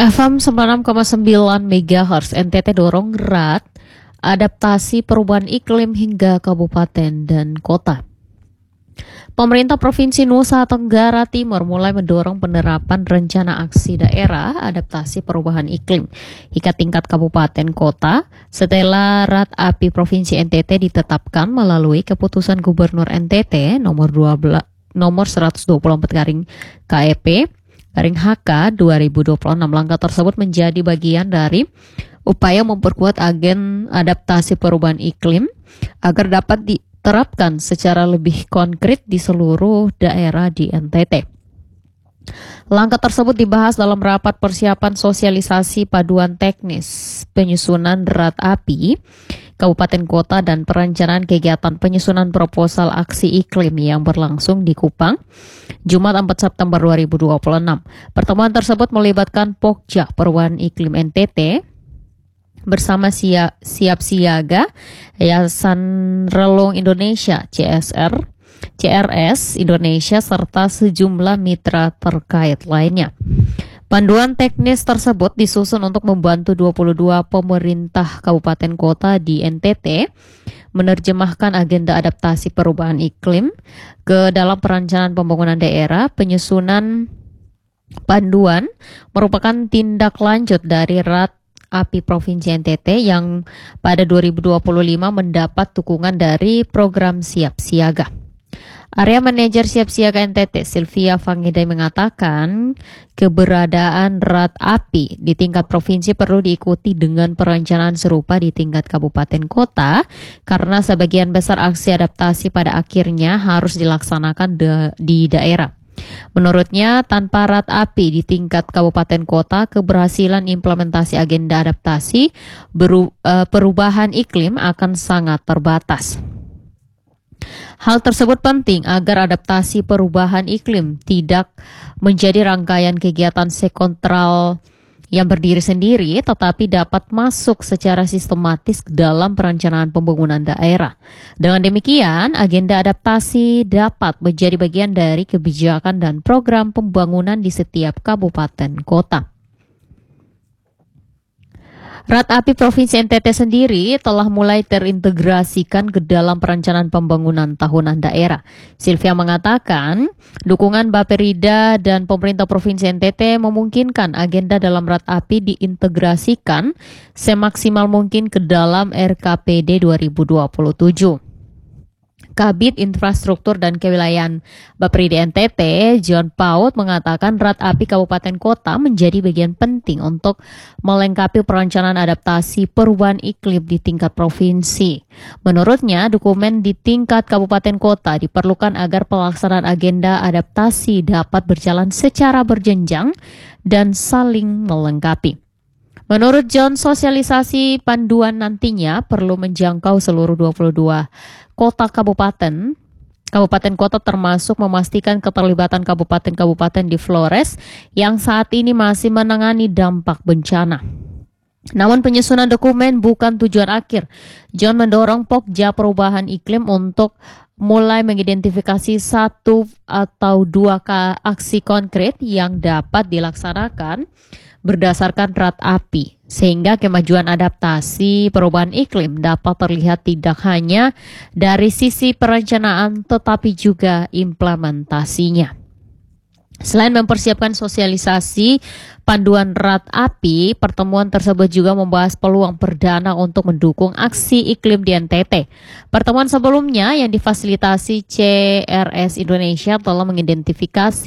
FM 96,9 MHz NTT dorong erat adaptasi perubahan iklim hingga kabupaten dan kota. Pemerintah Provinsi Nusa Tenggara Timur mulai mendorong penerapan rencana aksi daerah adaptasi perubahan iklim hingga tingkat kabupaten kota setelah RAT-API Provinsi NTT ditetapkan melalui keputusan Gubernur NTT nomor 124 KEP HK 2026. Langkah tersebut menjadi bagian dari upaya memperkuat agen adaptasi perubahan iklim agar dapat diterapkan secara lebih konkret di seluruh daerah di NTT. Langkah tersebut dibahas dalam rapat persiapan sosialisasi paduan teknis penyusunan RAT-API Kabupaten Kota dan perencanaan kegiatan penyusunan proposal aksi iklim yang berlangsung di Kupang, Jumat 4 September 2026. Pertemuan tersebut melibatkan Pokja Perubahan Iklim NTT bersama Siap Siaga, Yayasan Relung Indonesia CRS Indonesia serta sejumlah mitra terkait lainnya. Panduan teknis tersebut disusun untuk membantu 22 pemerintah kabupaten kota di NTT menerjemahkan agenda adaptasi perubahan iklim ke dalam perencanaan pembangunan daerah. Penyusunan panduan merupakan tindak lanjut dari RAT-API Provinsi NTT yang pada 2025 mendapat dukungan dari program Siap Siaga. Area Manajer Siap Siaga NTT, Sylvia Fangidai, mengatakan keberadaan RAT-API di tingkat provinsi perlu diikuti dengan perencanaan serupa di tingkat kabupaten kota karena sebagian besar aksi adaptasi pada akhirnya harus dilaksanakan di daerah. Menurutnya, tanpa RAT-API di tingkat kabupaten kota, keberhasilan implementasi agenda adaptasi perubahan iklim akan sangat terbatas. Hal tersebut penting agar adaptasi perubahan iklim tidak menjadi rangkaian kegiatan sekontral yang berdiri sendiri, tetapi dapat masuk secara sistematis dalam perencanaan pembangunan daerah. Dengan demikian, agenda adaptasi dapat menjadi bagian dari kebijakan dan program pembangunan di setiap kabupaten kota. RAT-API Provinsi NTT sendiri telah mulai terintegrasikan ke dalam perencanaan pembangunan tahunan daerah. Sylvia mengatakan, dukungan Bapperida dan pemerintah Provinsi NTT memungkinkan agenda dalam RAT-API diintegrasikan semaksimal mungkin ke dalam RKPD 2027. Kabid Infrastruktur dan Kewilayahan Bapperida NTT, John Paut, mengatakan RAT-API Kabupaten Kota menjadi bagian penting untuk melengkapi perencanaan adaptasi perubahan iklim di tingkat provinsi. Menurutnya, dokumen di tingkat kabupaten kota diperlukan agar pelaksanaan agenda adaptasi dapat berjalan secara berjenjang dan saling melengkapi. Menurut John, sosialisasi panduan nantinya perlu menjangkau seluruh 22 kota kabupaten kota termasuk memastikan keterlibatan kabupaten-kabupaten di Flores yang saat ini masih menangani dampak bencana. Namun penyusunan dokumen bukan tujuan akhir. John mendorong Pokja Perubahan Iklim untuk mulai mengidentifikasi 1 atau 2 aksi konkret yang dapat dilaksanakan berdasarkan RAT-API, sehingga kemajuan adaptasi perubahan iklim dapat terlihat tidak hanya dari sisi perencanaan tetapi juga implementasinya. Selain mempersiapkan sosialisasi panduan RAT-API, pertemuan tersebut juga membahas peluang perdana untuk mendukung aksi iklim di NTT. Pertemuan sebelumnya yang difasilitasi CRS Indonesia telah mengidentifikasi